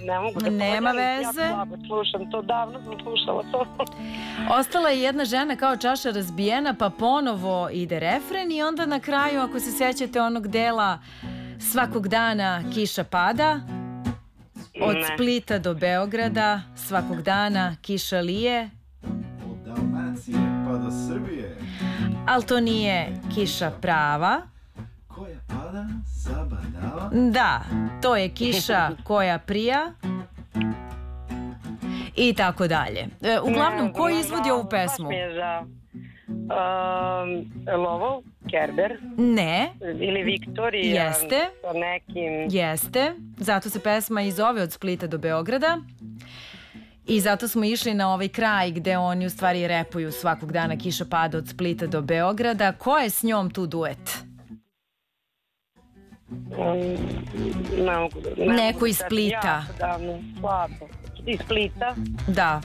ne mogu da Nema povelim, veze. jako slabo slušam to, davno sam slušala to. Ostala je jedna žena kao čaša razbijena, pa ponovo ide refren i onda na kraju, ako se sećate onog dela svakog dana kiša pada, od Splita do Beograda, svakog dana kiša lije. Od Dalmacije pa do Srbije. Ali to nije kiša prava. Koja pada zabadava. Da, to je kiša koja prija. I tako dalje. Uglavnom, ko izvodi ovu pesmu? Baš mi je žao. Lovov, Kerber. Ne. Ili Viktorija. Jeste. Sa nekim... Jeste. Zato se pesma i zove Od Splita do Beograda. I zato smo išli na ovaj kraj gde oni u stvari repuju svakog dana kiša pada od Splita do Beograda. Ko je s njom tu duet? Neko iz Splita. Slabo. Iz Splita? Da.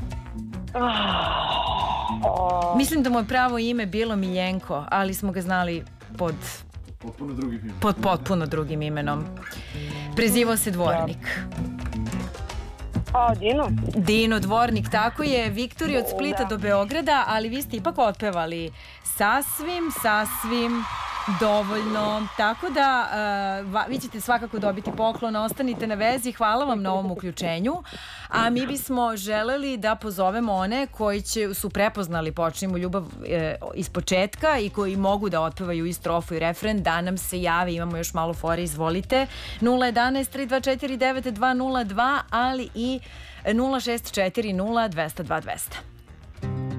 Mislim da mu je pravo ime bilo Miljenko, ali smo ga znali pod potpuno drugim imenom. Prezivao se Dvornik. A, Dino? Dino Dvornik, tako je. Viktorija od Splita do Beograda, ali vi ste ipak otpevali sasvim dovoljno. Tako da vi ćete svakako dobiti poklon. Ostanite na vezi. Hvala vam na ovom uključenju. A mi bismo želeli da pozovemo one koji su prepoznali Počnimo ljubav iz početka i koji mogu da otpevaju i strofu i refren, da nam se jave. Imamo još malo fore, izvolite. 011 324 9202, ali i 064 02 200.